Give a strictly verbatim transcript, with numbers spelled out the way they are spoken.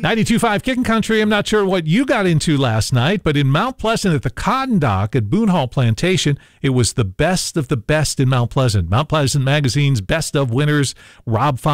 ninety-two point five Kickin' Country. I'm not sure what you got into last night, but in Mount Pleasant at the Cotton Dock at Boone Hall Plantation, it was the best of the best in Mount Pleasant. Mount Pleasant Magazine's Best of Winners, Rob Fox.